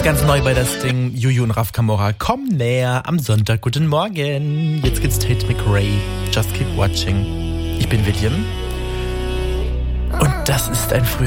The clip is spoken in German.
Ganz neu bei das Ding, Juju und Raf Camora, komm näher am Sonntag. Guten Morgen. Jetzt gibt's Tate McRae, Just Keep Watching. Ich bin William und das ist ein früher